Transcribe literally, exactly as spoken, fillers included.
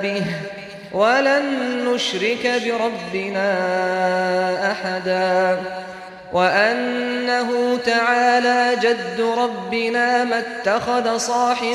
به ولن نشرك بربنا أحدا وأنه تعالى جد ربنا ما اتخذ صاحبة